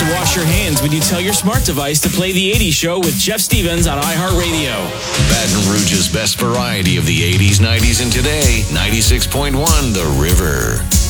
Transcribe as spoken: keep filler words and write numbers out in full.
to wash your hands when you tell your smart device to play The eighties Show with Jeff Stevens on iHeartRadio. Baton Rouge's best variety of the eighties, nineties, and today. ninety-six point one The River.